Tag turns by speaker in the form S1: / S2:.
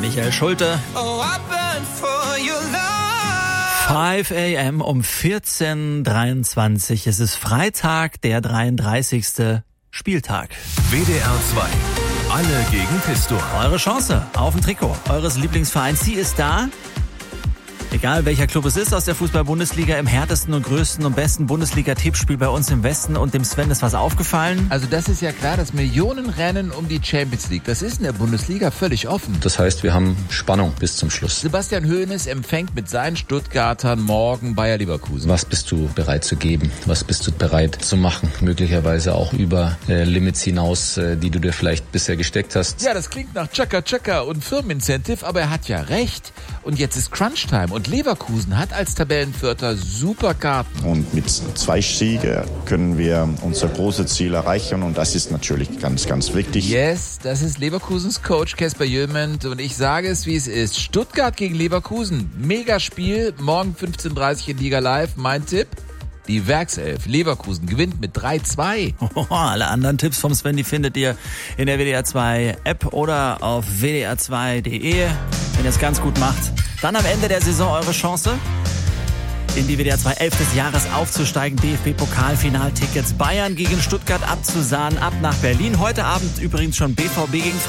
S1: Michael Schulte. 5 a.m. um 14.23 Uhr. Es ist Freitag, der 33. Spieltag.
S2: WDR 2. Alle gegen Pistor.
S1: Eure Chance auf ein Trikot eures Lieblingsvereins. Sie ist da. Egal welcher Club es ist aus der Fußball-Bundesliga, im härtesten und größten und besten Bundesliga-Tippspiel bei uns im Westen. Und dem Sven ist was aufgefallen.
S3: Also das ist ja klar, das Millionenrennen um die Champions League. Das ist in der Bundesliga völlig offen.
S4: Das heißt, wir haben Spannung bis zum Schluss.
S3: Sebastian Hoeneß empfängt mit seinen Stuttgartern morgen Bayer Leverkusen.
S4: Was bist du bereit zu geben? Was bist du bereit zu machen? Möglicherweise auch über Limits hinaus, die du dir vielleicht bisher gesteckt hast.
S3: Ja, das klingt nach Chaka und Firmenincentive, aber er hat ja recht. Und jetzt ist Crunch-Time und Leverkusen hat als Tabellenvierter super Karten.
S5: Und mit 2 Siegen können wir unser großes Ziel erreichen und das ist natürlich ganz, ganz wichtig.
S3: Yes, das ist Leverkusens Coach Kasper Jöment und ich sage es, wie es ist. Stuttgart gegen Leverkusen, Megaspiel, morgen 15.30 Uhr in Liga Live. Mein Tipp? Die Werkself Leverkusen gewinnt mit 3-2.
S1: Alle anderen Tipps vom Sven, die findet ihr in der WDR 2 App oder auf wdr2.de. Wenn ihr es ganz gut macht, dann am Ende der Saison eure Chance, in die WDR 2 11 des Jahres aufzusteigen. DFB-Pokalfinaltickets Bayern gegen Stuttgart abzusahnen, ab nach Berlin. Heute Abend übrigens schon BVB gegen